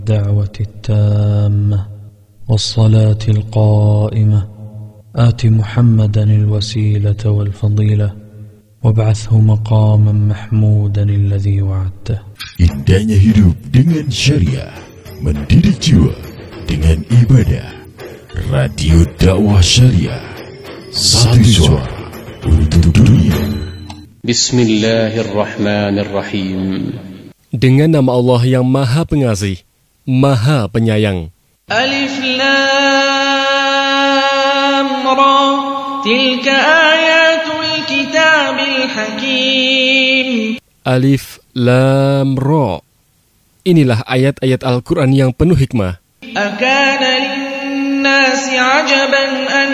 الدعوة التامة والصلاة القائمة آت محمدا الوسيلة والفضيلة وابعثه مقاما محمودا الذي وعدته. Indahnya hidup dengan syariah, mendidik jiwa dengan ibadah. Radio Dakwah Syariah, satu suara untuk dunia. Bismillahirrahmanirrahim. Dengan nama Allah yang Maha Pengasih, Maha Penyayang. Alif Lam Ra, tilka ayatul kitabil hakim. Alif Lam Ra. Inilah ayat-ayat Al-Quran yang penuh hikmah. Akana linnasi ajaban an